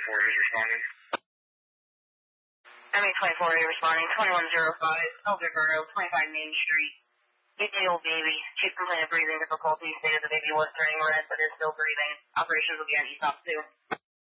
24 is responding. MA24 is responding. 2105, Elder Burrow, 25 Main Street. 8-year-old baby. Chief complaint of breathing difficulty. Stated the baby was turning red, but is still breathing. Operations will be on ESOP 2.